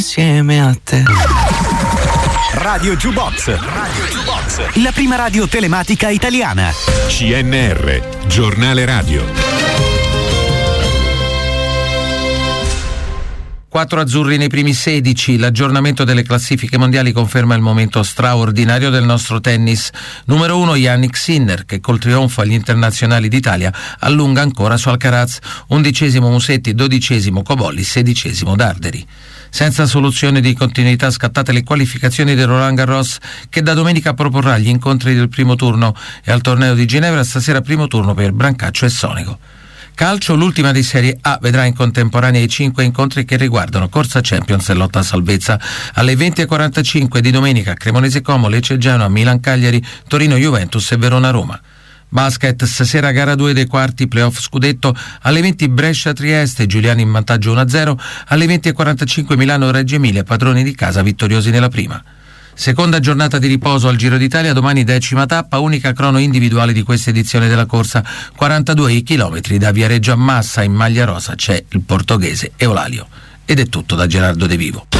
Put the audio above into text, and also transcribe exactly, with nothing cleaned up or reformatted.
insieme a te. Radio Jukebox. Radio Jukebox. La prima radio telematica italiana. C N R, giornale radio. Quattro azzurri nei primi sedici, l'aggiornamento delle classifiche mondiali conferma il momento straordinario del nostro tennis. Numero uno Jannik Sinner, che col trionfo agli internazionali d'Italia allunga ancora su Alcaraz, undicesimo Musetti, dodicesimo Cobolli, sedicesimo Darderi. Senza soluzione di continuità scattate le qualificazioni del Roland Garros, che da domenica proporrà gli incontri del primo turno, e al torneo di Ginevra stasera primo turno per Brancaccio e Sonego. Calcio, l'ultima di Serie A vedrà in contemporanea i cinque incontri che riguardano Corsa Champions e lotta a salvezza. Alle venti e quarantacinque di domenica Cremonese Como, Lecce Genoa, Milan Cagliari, Torino Juventus e Verona Roma. Basket, stasera gara due dei quarti playoff scudetto, alle venti Brescia Trieste, Giuliani in vantaggio uno a zero, alle venti e quarantacinque Milano Reggio Emilia, padroni di casa vittoriosi nella prima. Seconda giornata di riposo al Giro d'Italia, domani decima tappa, unica crono individuale di questa edizione della corsa, quarantadue chilometri da Viareggio a Massa. In maglia rosa c'è il portoghese Eulalio. Ed è tutto da Gerardo De Vivo.